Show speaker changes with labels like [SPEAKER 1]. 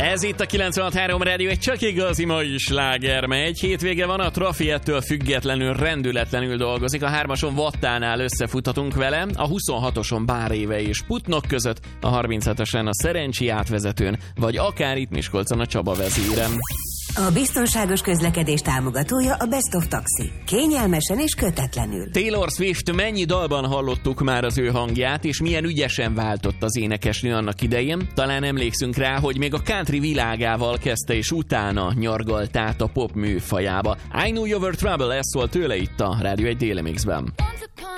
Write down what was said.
[SPEAKER 1] Ez itt a 96.3 Rádió, egy csak igazi mai sláger megy. Hétvége van, a Trafi ettől függetlenül rendületlenül dolgozik. A 3-ason Vattánál összefuthatunk vele, a 26-oson Báréve és Putnok között, a 37-esen a Szerencsi átvezetőn, vagy akár itt Miskolcon a Csaba vezérem.
[SPEAKER 2] A biztonságos közlekedés támogatója a Best of Taxi. Kényelmesen és kötetlenül.
[SPEAKER 1] Taylor Swift, mennyi dalban hallottuk már az ő hangját, és milyen ügyesen váltott az énekesnő annak idején. Talán emlékszünk rá, hogy még a country világával kezdte, és utána nyargalt át a pop műfajába. I Know You Were Trouble, ez szól tőle itt a Rádió egy Déli Mixben.